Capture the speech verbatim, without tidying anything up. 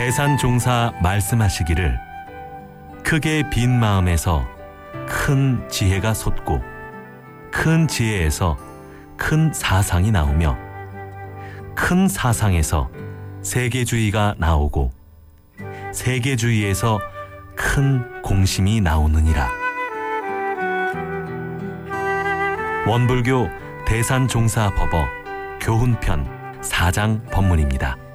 대산종사 말씀하시기를 크게 빈 마음에서 큰 지혜가 솟고 큰 지혜에서 큰 사상이 나오며 큰 사상에서 세계주의가 나오고 세계주의에서 큰 공심이 나오느니라. 원불교 대산종사법어 교훈편 사 장 법문입니다.